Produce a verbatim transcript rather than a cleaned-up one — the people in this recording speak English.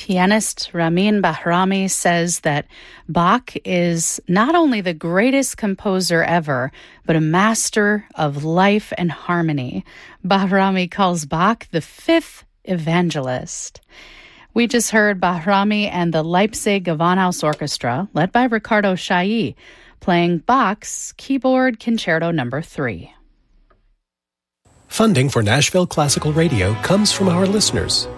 Pianist Ramin Bahrami says that Bach is not only the greatest composer ever, but a master of life and harmony. Bahrami calls Bach the fifth evangelist. We just heard Bahrami and the Leipzig Gewandhaus Orchestra, led by Ricardo Chailly, playing Bach's Keyboard Concerto Number three. Funding for Nashville Classical Radio comes from our listeners